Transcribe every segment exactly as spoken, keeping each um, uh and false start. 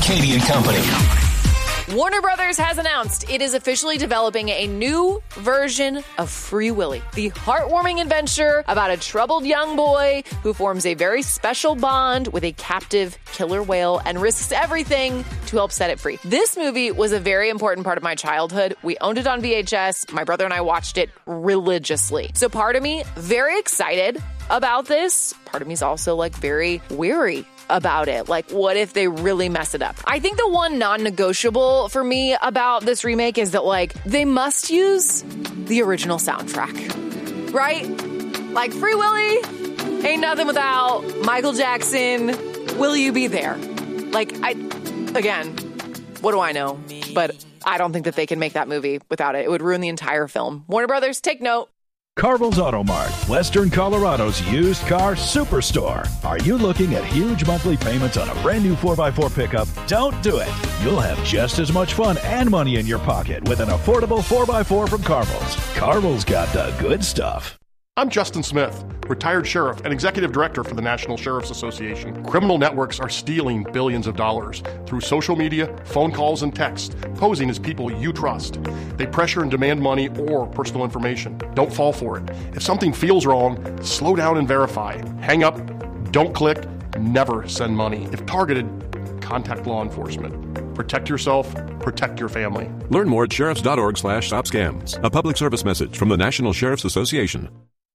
Katie and Company. Warner Brothers has announced it is officially developing a new version of Free Willy, the heartwarming adventure about a troubled young boy who forms a very special bond with a captive killer whale and risks everything to help set it free. This movie was a very important part of my childhood. We owned it on V H S. My brother and I watched it religiously. So part of me, very excited about this. Part of me is also like very weary about it. Like, what if they really mess it up? I think the one non-negotiable for me about this remake is that, like, they must use the original soundtrack, right? Like, Free Willy ain't nothing without Michael Jackson. Will You Be There? Like, I, again, what do I know? But I don't think that they can make that movie without it. It would ruin the entire film. Warner Brothers, take note. Carvel's Auto Mart, Western Colorado's used car superstore. Are you looking at huge monthly payments on a brand new four by four pickup? Don't do it. You'll have just as much fun and money in your pocket with an affordable four by four from Carvel's. Carvel's got the good stuff. I'm Justin Smith, retired sheriff and executive director for the National Sheriff's Association. Criminal networks are stealing billions of dollars through social media, phone calls, and text, posing as people you trust. They pressure and demand money or personal information. Don't fall for it. If something feels wrong, slow down and verify. Hang up, don't click, never send money. If targeted, contact law enforcement. Protect yourself, protect your family. Learn more at sheriffs.org slash stop scams. A public service message from the National Sheriff's Association.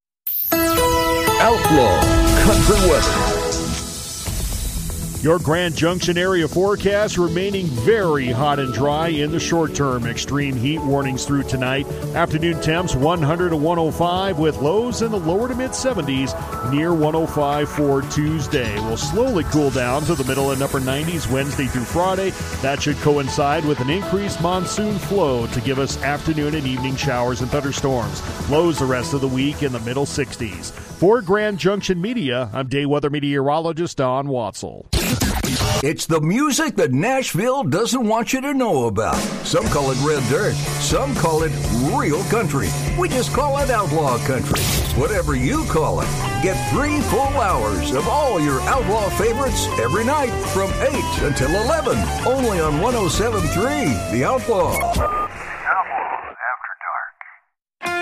Outlaw Country Western. Your Grand Junction area forecast remaining very hot and dry in the short term. Extreme heat warnings through tonight. Afternoon temps one hundred to one oh five with lows in the lower to mid seventies near one oh five for Tuesday. We'll slowly cool down to the middle and upper nineties Wednesday through Friday. That should coincide with an increased monsoon flow to give us afternoon and evening showers and thunderstorms. Lows the rest of the week in the middle sixties. For Grand Junction Media, I'm day weather meteorologist Don Watzel. It's the music that Nashville doesn't want you to know about. Some call it red dirt. Some call it real country. We just call it outlaw country. Whatever you call it, get three full hours of all your outlaw favorites every night from eight until eleven. Only on one oh seven point three The Outlaw.